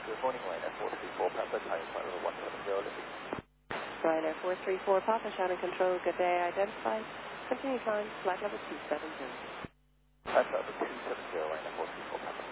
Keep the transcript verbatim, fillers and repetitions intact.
Good morning, Ryanair four three four Papa, time flight level one seven zero, Liberty. Ryanair four three four Papa, Shannon Control, good day, identified. Continue climb, flight level two seven zero. Flight level two seven zero, Ryanair four three four Papa.